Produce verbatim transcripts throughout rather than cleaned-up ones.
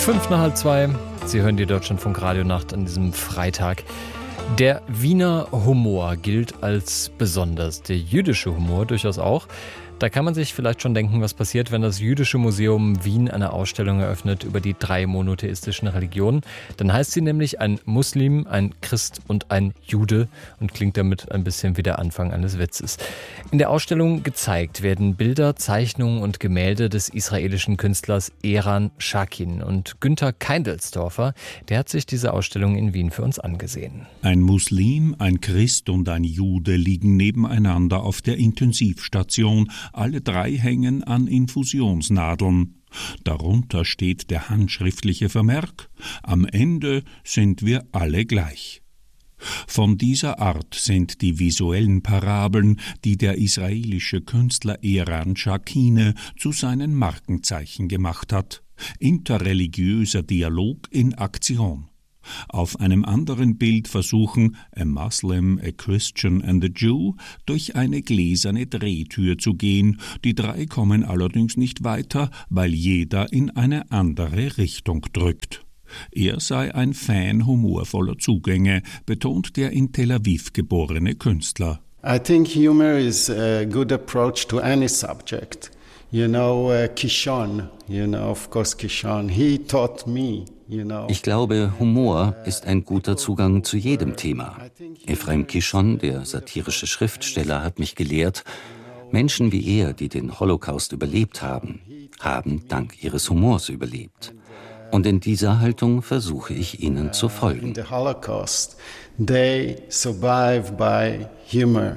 Fünf nach halb zwei. Sie hören die Deutschlandfunk Radionacht an diesem Freitag. Der Wiener Humor gilt als besonders, der jüdische Humor durchaus auch. Da kann man sich vielleicht schon denken, was passiert, wenn das Jüdische Museum Wien eine Ausstellung eröffnet über die drei monotheistischen Religionen. Dann heißt sie nämlich ein Muslim, ein Christ und ein Jude und klingt damit ein bisschen wie der Anfang eines Witzes. In der Ausstellung gezeigt werden Bilder, Zeichnungen und Gemälde des israelischen Künstlers Eran Shakin. Und Günther Keindelsdorfer, der hat sich diese Ausstellung in Wien für uns angesehen. Ein Muslim, ein Christ und ein Jude liegen nebeneinander auf der Intensivstation. Alle drei hängen an Infusionsnadeln. Darunter steht der handschriftliche Vermerk: Am Ende sind wir alle gleich. Von dieser Art sind die visuellen Parabeln, die der israelische Künstler Eran Shakin zu seinen Markenzeichen gemacht hat. Interreligiöser Dialog in Aktion. Auf einem anderen Bild versuchen a Muslim, a Christian and a Jew durch eine gläserne Drehtür zu gehen. Die drei kommen allerdings nicht weiter, weil jeder in eine andere Richtung drückt. Er sei ein Fan humorvoller Zugänge, betont der in Tel Aviv geborene Künstler. I think humor is a good approach to any subject. You know, uh, Kishon, you know, of course Kishon, he taught me. Ich glaube, Humor ist ein guter Zugang zu jedem Thema. Ephraim Kishon, der satirische Schriftsteller, hat mich gelehrt, Menschen wie er, die den Holocaust überlebt haben, haben dank ihres Humors überlebt. Und in dieser Haltung versuche ich ihnen zu folgen. In the Holocaust, they survived by humor.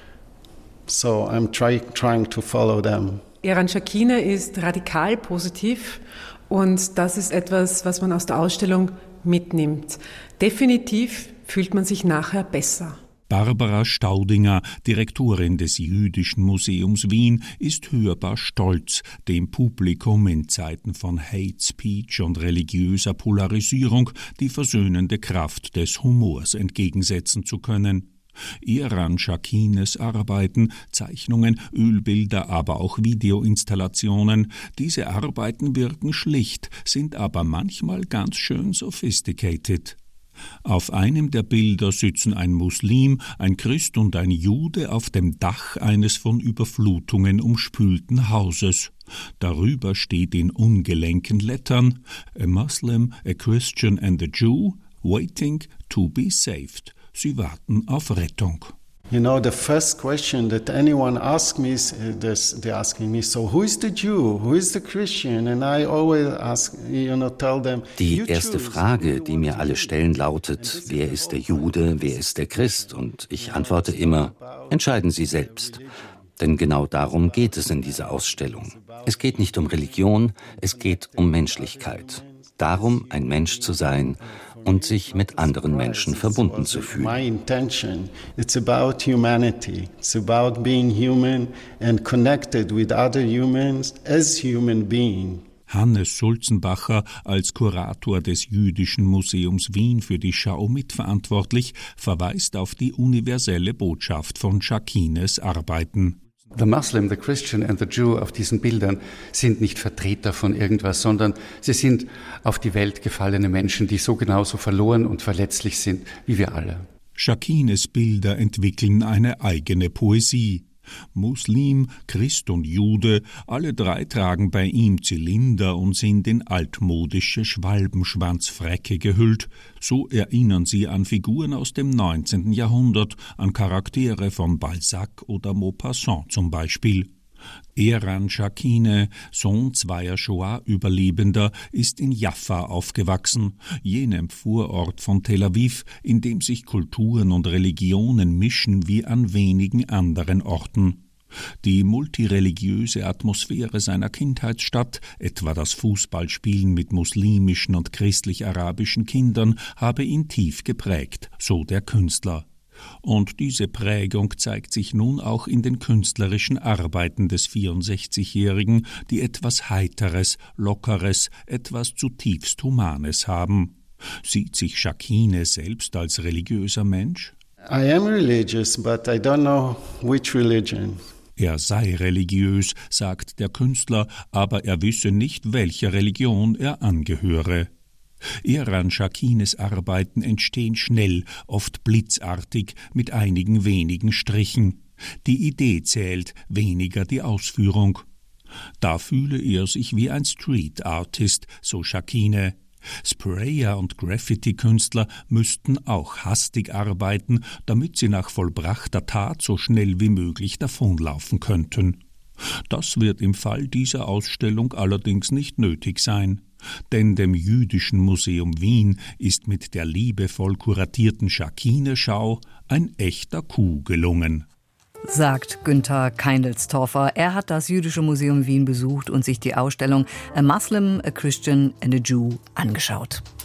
So I'm try, trying to follow them. Eran Shakin ist radikal positiv. Und das ist etwas, was man aus der Ausstellung mitnimmt. Definitiv fühlt man sich nachher besser. Barbara Staudinger, Direktorin des Jüdischen Museums Wien, ist hörbar stolz, dem Publikum in Zeiten von Hate Speech und religiöser Polarisierung die versöhnende Kraft des Humors entgegensetzen zu können. Eran Shakines Arbeiten, Zeichnungen, Ölbilder, aber auch Videoinstallationen. Diese Arbeiten wirken schlicht, sind aber manchmal ganz schön sophisticated. Auf einem der Bilder sitzen ein Muslim, ein Christ und ein Jude auf dem Dach eines von Überflutungen umspülten Hauses. Darüber steht in ungelenken Lettern: A Muslim, a Christian and a Jew, waiting to be saved. Sie warten auf Rettung. You know, the first question that anyone asks me is, uh, they're asking me, so who is the Jew, who is the Christian? And I always ask, you know, tell them. Die erste Frage, die mir alle stellen, lautet: Wer ist der Jude, wer ist der Christ? Und ich antworte immer: Entscheiden Sie selbst. Denn genau darum geht es in dieser Ausstellung. Es geht nicht um Religion, es geht um Menschlichkeit. Darum, ein Mensch zu sein und sich mit anderen Menschen verbunden zu fühlen. My intention, it's about humanity. It's about being human and connected with other humans as human beings. Hannes Sulzenbacher, als Kurator des Jüdischen Museums Wien für die Schau mitverantwortlich, verweist auf die universelle Botschaft von Shakines Arbeiten. The Muslim, the Christian and the Jew auf diesen Bildern sind nicht Vertreter von irgendwas, sondern sie sind auf die Welt gefallene Menschen, die so genauso verloren und verletzlich sind wie wir alle. Shakines Bilder entwickeln eine eigene Poesie. Muslim, Christ und Jude, alle drei tragen bei ihm Zylinder und sind in altmodische Schwalbenschwanzfräcke gehüllt. So erinnern sie an Figuren aus dem neunzehnten Jahrhundert, an Charaktere von Balzac oder Maupassant zum Beispiel. Eran Shakin, Sohn zweier Shoah-Überlebender, ist in Jaffa aufgewachsen, jenem Vorort von Tel Aviv, in dem sich Kulturen und Religionen mischen wie an wenigen anderen Orten. Die multireligiöse Atmosphäre seiner Kindheitsstadt, etwa das Fußballspielen mit muslimischen und christlich-arabischen Kindern, habe ihn tief geprägt, so der Künstler. Und diese Prägung zeigt sich nun auch in den künstlerischen Arbeiten des vierundsechzigjährigen, die etwas Heiteres, Lockeres, etwas zutiefst Humanes haben. Sieht sich Shakin selbst als religiöser Mensch? I am religious, but I don't know which religion. Er sei religiös, sagt der Künstler, aber er wisse nicht, welcher Religion er angehöre. Eran Shakines Arbeiten entstehen schnell, oft blitzartig, mit einigen wenigen Strichen. Die Idee zählt, weniger die Ausführung. Da fühle er sich wie ein Street Artist, so Shakine. Sprayer und Graffiti-Künstler müssten auch hastig arbeiten, damit sie nach vollbrachter Tat so schnell wie möglich davonlaufen könnten. Das wird im Fall dieser Ausstellung allerdings nicht nötig sein, denn dem Jüdischen Museum Wien ist mit der liebevoll kuratierten Shakine-Schau ein echter Coup gelungen. Sagt Günther Keindelstorfer. Er hat das Jüdische Museum Wien besucht und sich die Ausstellung A Muslim, a Christian and a Jew angeschaut.